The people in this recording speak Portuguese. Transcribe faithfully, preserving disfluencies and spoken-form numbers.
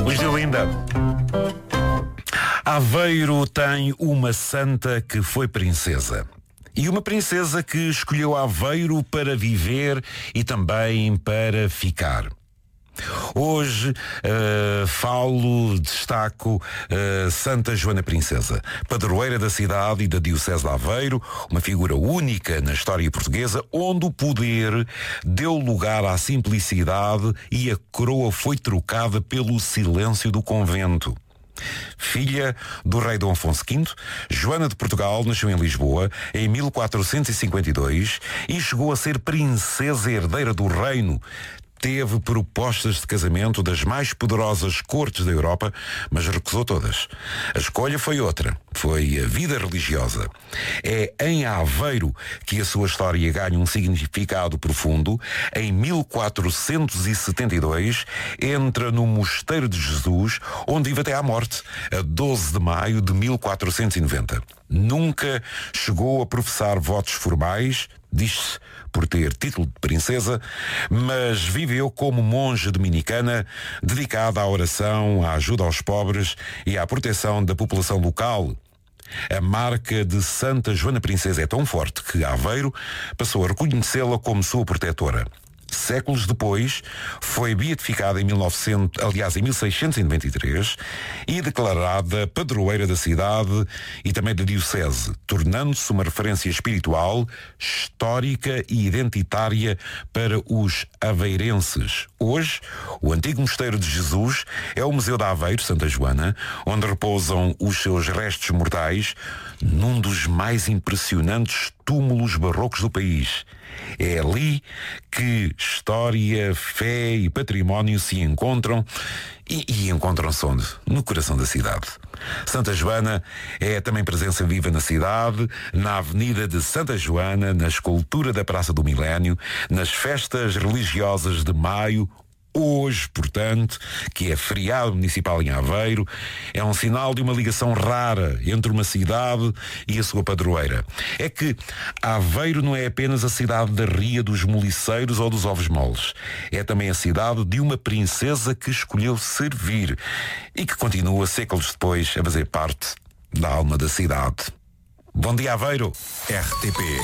Luís Linda. Aveiro tem uma santa que foi princesa. E uma princesa que escolheu Aveiro para viver e também para ficar. Hoje uh, falo, destaco uh, Santa Joana Princesa, padroeira da cidade e da Diocese de Aveiro, uma figura única na história portuguesa, onde o poder deu lugar à simplicidade e a coroa foi trocada pelo silêncio do convento. Filha do rei Dom Afonso quinto, Joana de Portugal nasceu em Lisboa em mil quatrocentos e cinquenta e dois e chegou a ser princesa herdeira do reino. Teve propostas de casamento das mais poderosas cortes da Europa, mas recusou todas. A escolha foi outra, foi a vida religiosa. É em Aveiro que a sua história ganha um significado profundo. Em mil quatrocentos e setenta e dois, entra no Mosteiro de Jesus, onde vive até à morte, a doze de maio de mil quatrocentos e noventa. Nunca chegou a professar votos formais, diz-se por ter título de princesa, mas viveu como monja dominicana, dedicada à oração, à ajuda aos pobres e à proteção da população local. A marca de Santa Joana Princesa é tão forte que Aveiro passou a reconhecê-la como sua protetora. Séculos depois, foi beatificada em mil e novecentos, aliás, em mil seiscentos e noventa e três e declarada padroeira da cidade e também da diocese, tornando-se uma referência espiritual, histórica e identitária para os aveirenses. Hoje, o antigo Mosteiro de Jesus é o Museu de Aveiro, Santa Joana, onde repousam os seus restos mortais num dos mais impressionantes túmulos barrocos do país. É ali que história, fé e património se encontram e, e encontram-se onde? No coração da cidade. Santa Joana é também presença viva na cidade, na Avenida de Santa Joana, na escultura da Praça do Milénio, nas festas religiosas de maio. Hoje, portanto, que é feriado municipal em Aveiro, é um sinal de uma ligação rara entre uma cidade e a sua padroeira. É que Aveiro não é apenas a cidade da Ria dos Moliceiros ou dos Ovos Moles. É também a cidade de uma princesa que escolheu servir e que continua séculos depois a fazer parte da alma da cidade. Bom dia, Aveiro. R T P